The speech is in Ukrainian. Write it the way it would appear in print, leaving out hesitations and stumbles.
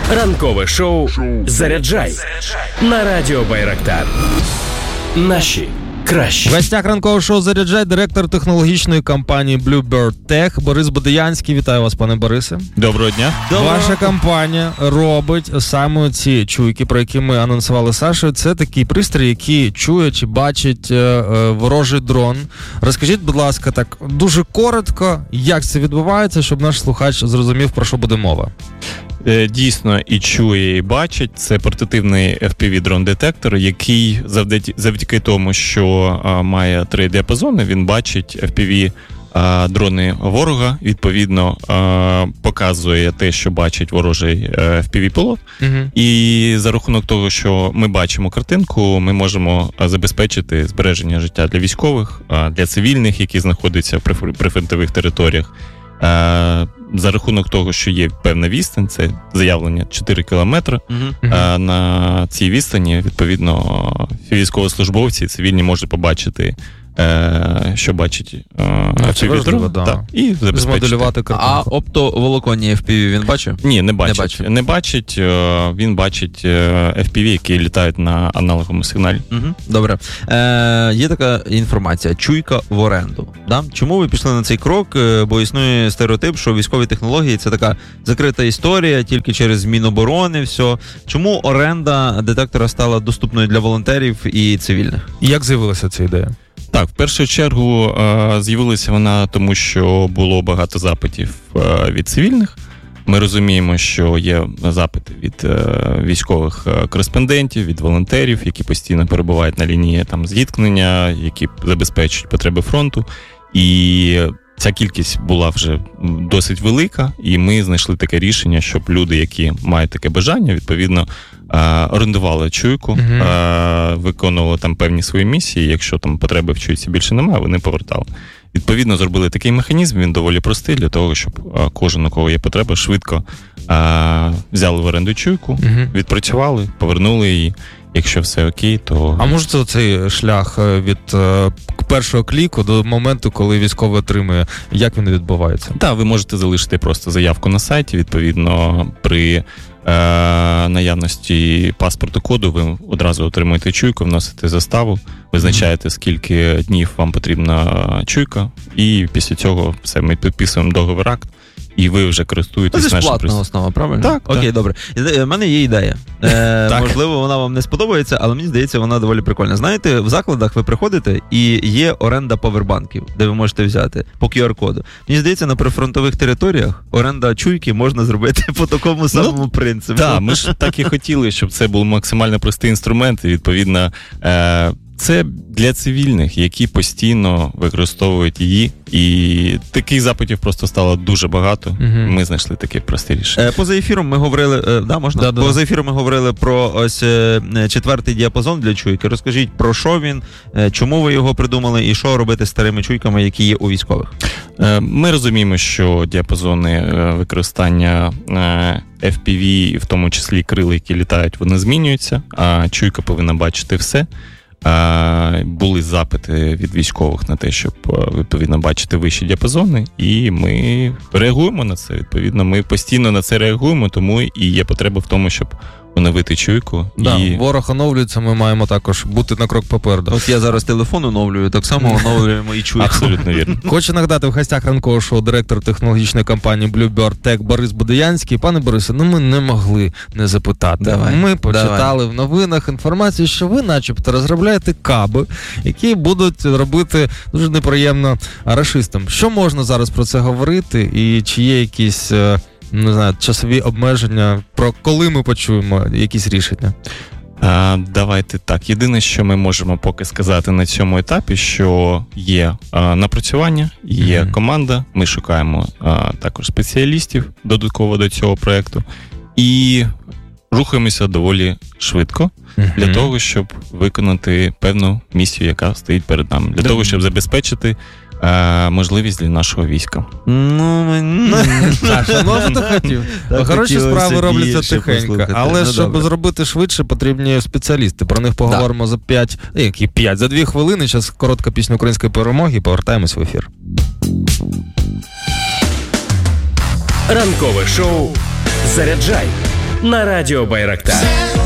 Ранкове шоу «Заряджай» на радіо Байрактар. Наші кращі. В гостях ранкового шоу «Заряджай» директор технологічної компанії Bluebird Tech Борис Бодоянський. Вітаю вас, пане Борисе. Доброго дня. Ваша компанія робить саме ці чуйки, про які ми анонсували Сашою. Це такий пристрій, який чує чи бачить ворожий дрон. Розкажіть, будь ласка, так дуже коротко, як це відбувається, щоб наш слухач зрозумів, про що буде мова. Дійсно, і чує, і бачить. Це портативний FPV-дрон-детектор, який завдяки тому, що має 3 діапазони, він бачить FPV-дрони ворога, відповідно, показує те, що бачить ворожий FPV-пілот. І за рахунок того, що ми бачимо картинку, ми можемо забезпечити збереження життя для військових, для цивільних, які знаходяться в прифронтових територіях. За рахунок того, що є певна відстань, це заявлення 4 кілометри, на цій відстані, відповідно, військовослужбовці цивільні можуть побачити, що бачить FPV-дрон, і забезпечити. Змоделювати картинку. А оптоволоконні FPV він бачив? Ні, не бачить. Він бачить FPV, які літають на аналоговому сигналі. Добре. Є така інформація. Чуйка в оренду. Да? Чому ви пішли на цей крок? Бо існує стереотип, що військові технології – це така закрита історія, тільки через Міноборони, все. Чому оренда детектора стала доступною для волонтерів і цивільних? Як з'явилася ця ідея? Так, в першу чергу з'явилася вона тому, що було багато запитів від цивільних. Ми розуміємо, що є запити від військових кореспондентів, від волонтерів, які постійно перебувають на лінії зіткнення, які забезпечують потреби фронту. І ця кількість була вже досить велика, і ми знайшли таке рішення, щоб люди, які мають таке бажання, відповідно, орендували чуйку, виконували там певні свої місії, якщо там потреби в чуйці більше немає, вони повертали. Відповідно, зробили такий механізм, він доволі простий, для того, щоб кожен, у кого є потреба, швидко взяли в оренду чуйку, відпрацювали, повернули її. Якщо все окей, то... А може це цей шлях від першого кліку до моменту, коли військовий отримує, як він відбувається? Так, ви можете залишити просто заявку на сайті, відповідно, при наявності паспорту коду ви одразу отримуєте чуйку, вносите заставу, визначаєте, скільки днів вам потрібна чуйка, і після цього все, ми підписуємо договір-акт, і ви вже користуєтесь нашим пристроєм. Це ж платна основа, правильно? Так. Окей, добре. У мене є ідея. Можливо, вона вам не сподобається, але мені здається, вона доволі прикольна. Знаєте, в закладах ви приходите, і є оренда павербанків, де ви можете взяти по QR-коду. Мені здається, на прифронтових територіях оренда чуйки можна зробити по такому самому принципу. Так, ми ж так і хотіли, щоб це був максимально простий інструмент, і, відповідно, це для цивільних, які постійно використовують її, і таких запитів просто стало дуже багато. Ми знайшли таке просте рішення. Поза ефіром ми говорили, можна? Да. Поза ефіром ми говорили про ось 4-й діапазон для чуйки. Розкажіть, про що він, чому ви його придумали і що робити з старими чуйками, які є у військових? Ми розуміємо, що діапазони використання FPV, в тому числі крила, які літають, вони змінюються, а чуйка повинна бачити все. Були запити від військових на те, щоб, відповідно, бачити вищі діапазони, і ми реагуємо на це. Відповідно, ми постійно на це реагуємо, тому і є потреба в тому, щоб оновити чуйку. Да, ворог оновлюється, ми маємо також бути на крок попереду. От я зараз телефон оновлюю, так само оновлюємо і чуйку. Абсолютно вірно. Хочу нагадати, в гостях ранкового шоу директор технологічної компанії Bluebird Tech Борис Бодоянський. Пане Борисе, ми не могли не запитати. Ми почитали в новинах інформацію, що ви начебто розробляєте каби, які будуть робити дуже неприємно рашистам. Що можна зараз про це говорити і чи є якісь... не знаю, часові обмеження, про коли ми почуємо якісь рішення? Давайте так. Єдине, що ми можемо поки сказати на цьому етапі, що є напрацювання, є команда, ми шукаємо також спеціалістів додатково до цього проєкту і рухаємося доволі швидко для того, щоб виконати певну місію, яка стоїть перед нами, для того, щоб забезпечити можливість для нашого війська. Саша, хто хотів? Хороші справи робляться тихенько, але щоб зробити швидше, потрібні спеціалісти. Про них поговоримо за 2 хвилини. Зараз коротка пісня української перемоги і повертаємось в ефір. Ранкове шоу «Заряджай» на радіо Байрактар.